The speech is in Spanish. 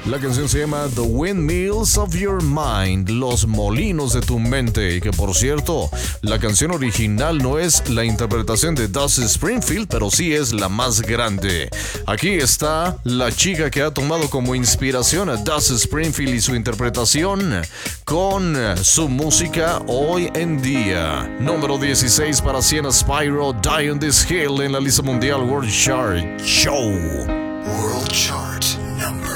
La canción se llama The Windmills of Your Mind, los molinos de tu mente. Y que por cierto, la canción original no es la interpretación de Dusty Springfield, pero sí es la más grande. Aquí está la chica que ha tomado como inspiración a Dusty Springfield y su interpretación con su música hoy en día. Número 16 para Sienna Spyro, Die on This Hill en la lista mundial World Chart Show. World Chart.